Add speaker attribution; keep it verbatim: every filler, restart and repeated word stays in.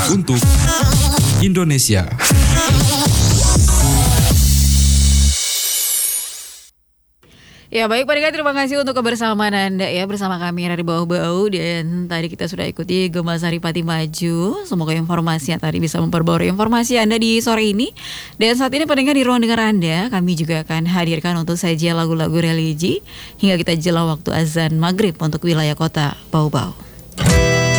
Speaker 1: untuk Indonesia.
Speaker 2: Ya baik pendengar, terima kasih untuk kebersamaan Anda ya bersama kami dari Bau-Bau. Dan tadi kita sudah ikuti Gema Sari Pati Maju. Semoga informasinya tadi bisa memperbarui informasi Anda di sore ini. Dan saat ini pendengar, di ruang dengar Anda, kami juga akan hadirkan untuk saja lagu-lagu religi hingga kita jela waktu azan maghrib untuk wilayah kota Bau-Bau.